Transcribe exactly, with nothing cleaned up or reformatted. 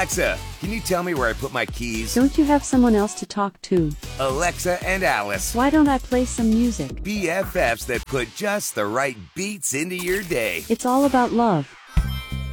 Alexa, can you tell me where I put my keys? Don't you have someone else to talk to? Alexa and Alice, Why don't I play some music? B F Fs that put just the right beats into your day. It's all about love.